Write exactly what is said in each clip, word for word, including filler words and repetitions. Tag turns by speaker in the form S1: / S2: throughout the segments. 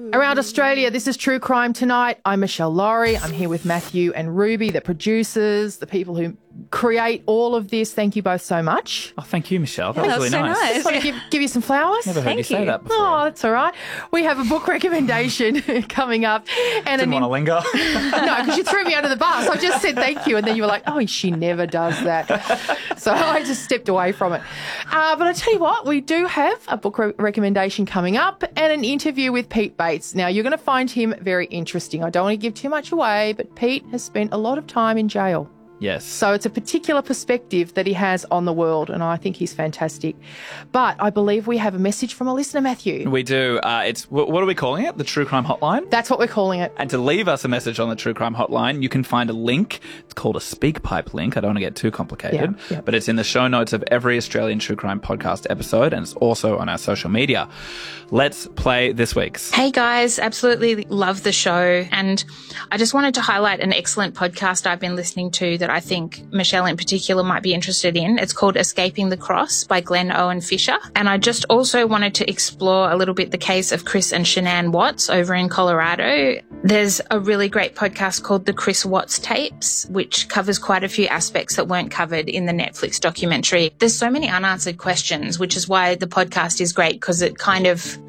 S1: Around Australia, this is True Crime Tonight. I'm Michelle Laurie. I'm here with Matthew and Ruby, the producers, the people who create all of this. Thank you both so much.
S2: Oh, thank you, Michelle. That
S3: Yeah,
S2: was
S3: that
S2: really
S3: was so
S2: nice.
S3: nice.
S1: Just want to give, give you some flowers.
S2: Never heard
S3: Thank
S2: you say
S3: you.
S2: that before.
S1: Oh, that's all right. We have a book recommendation coming up. And
S2: Didn't
S1: an
S2: want to linger.
S1: No, because you threw me under the bus. I just said thank you, and then you were like, oh, she never does that. So I just stepped away from it. Uh, but I tell you what, we do have a book re- recommendation coming up and an interview with Pete Bates. Now, you're going to find him very interesting. I don't want to give too much away, but Pete has spent a lot of time in jail.
S2: Yes.
S1: So it's a particular perspective that he has on the world, and I think he's fantastic. But I believe we have a message from a listener, Matthew.
S2: We do. Uh, it's wh- what are we calling it? The True Crime Hotline?
S1: That's what we're calling it.
S2: And to leave us a message on the True Crime Hotline, you can find a link. It's called a SpeakPipe link. I don't want to get too complicated,
S1: Yeah, yeah.
S2: but it's in the show notes of every Australian True Crime podcast episode, and it's also on our social media. Let's play this week's.
S3: Hey guys, absolutely love the show. And I just wanted to highlight an excellent podcast I've been listening to that I think Michelle in particular might be interested in. It's called Escaping the Cross by Glenn Owen Fisher. And I just also wanted to explore a little bit the case of Chris and Shanann Watts over in Colorado. There's a really great podcast called The Chris Watts Tapes, which covers quite a few aspects that weren't covered in the Netflix documentary. There's so many unanswered questions, which is why the podcast is great, because it kind of,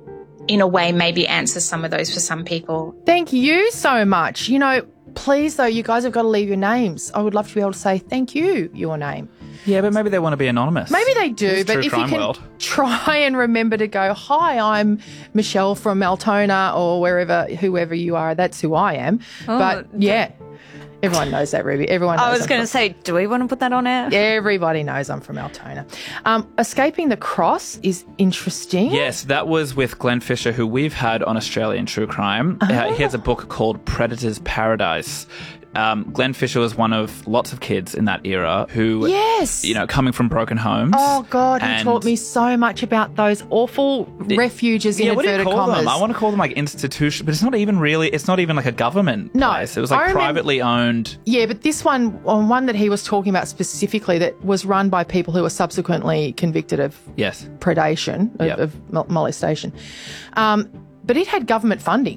S3: in a way, maybe answers some of those for some people.
S1: Thank you so much. You know, please, though, you guys have got to leave your names. I would love to be able to say thank you, your name.
S2: Yeah, but maybe they want to be anonymous.
S1: Maybe they do,
S2: It's
S1: but
S2: True
S1: if
S2: Crime
S1: you can
S2: World.
S1: try and remember to go, hi, I'm Michelle from Altona or wherever, whoever you are, that's who I am.
S4: Oh,
S1: but, yeah, everyone knows that, Ruby. Everyone knows
S4: I was
S1: I'm
S4: going to
S1: from-
S4: say, do we want to put that on air?
S1: Everybody knows I'm from Altona. Um, Escaping the Cross is interesting.
S2: Yes, that was with Glenn Fisher, who we've had on Australian True Crime. Uh, he has a book called Predator's Paradise. Um, Glenn Fisher was one of lots of kids in that era who,
S1: Yes.
S2: you know, coming from broken homes.
S1: Oh, God, he
S2: and-
S1: taught me so much about those awful refuges in
S2: Yeah, what do you
S1: inverted
S2: call
S1: commas.
S2: them? I want to call them like institution, but it's not even really. It's not even like a government
S1: No,
S2: place. It was
S1: I
S2: like
S1: remember-
S2: privately owned.
S1: Yeah, but this one, on one that he was talking about specifically, that was run by people who were subsequently convicted of
S2: Yes.
S1: predation, of,
S2: Yep.
S1: of mol- molestation. Um, but it had government funding.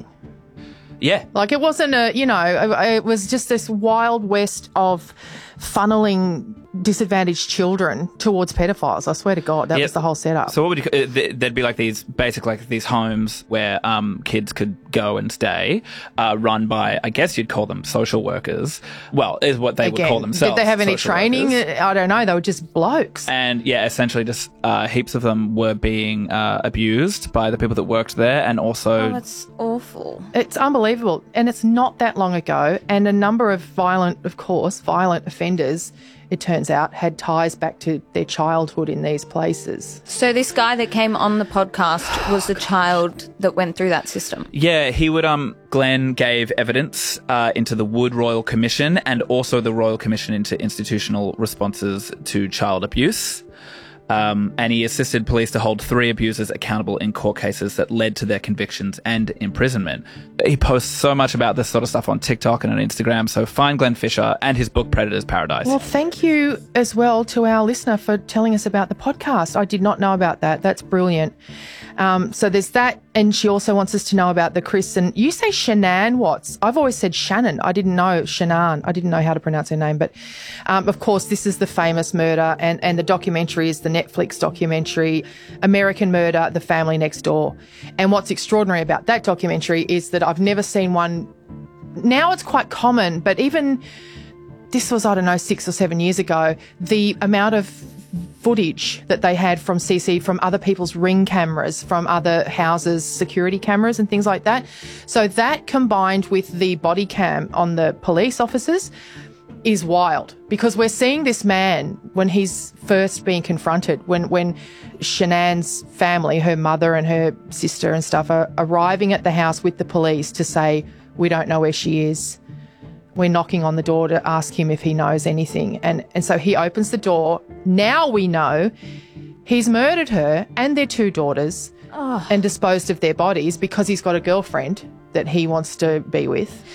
S2: Yeah.
S1: Like, it wasn't a, you know, it it was just this wild west of funneling disadvantaged children towards pedophiles. I swear to God, that
S2: Yeah.
S1: was the whole setup.
S2: So what would you? Uh, th- there'd be like these basic like these homes where um kids could go and stay, uh, run by I guess you'd call them social workers. Well, is what they
S1: Again,
S2: would call themselves.
S1: did they have any
S2: social
S1: training?
S2: workers.
S1: I don't know. They were just blokes.
S2: And yeah, essentially just uh, heaps of them were being uh, abused by the people that worked there, and also
S4: Oh, that's awful.
S1: It's unbelievable. And it's not that long ago. And a number of violent, of course, violent offenders, it turns out, had ties back to their childhood in these places.
S4: So this guy that came on the podcast was the child that went through that system.
S2: yeah, he would. Um, Glenn gave evidence uh, into the Wood Royal Commission and also the Royal Commission into Institutional Responses to Child Abuse. Um, and he assisted police to hold three abusers accountable in court cases that led to their convictions and imprisonment. He posts so much about this sort of stuff on TikTok and on Instagram, so find Glenn Fisher and his book Predator's Paradise.
S1: Well, thank you as well to our listener for telling us about the podcast. I did not know about that. That's brilliant. Um, so there's that. And she also wants us to know about the Chris and you say Shanann Watts. I've always said Shannon. I didn't know Shanann. I didn't know how to pronounce her name. But um, of course, this is the famous murder, and, and the documentary is the Netflix documentary, American Murder, The Family Next Door. And what's extraordinary about that documentary is that I've never seen one. Now it's quite common, but even this was, I don't know, six or seven years ago, the amount of footage that they had from C C, from other people's Ring cameras, from other houses' security cameras and things like that. So that combined with the body cam on the police officers is wild, because we're seeing this man when he's first being confronted, when, when Shanann's family, her mother and her sister and stuff, are arriving at the house with the police to say, we don't know where she is. We're knocking on the door to ask him if he knows anything. And, and so he opens the door. Now we know he's murdered her and their two daughters and disposed of their bodies because he's got a girlfriend that he wants to be with.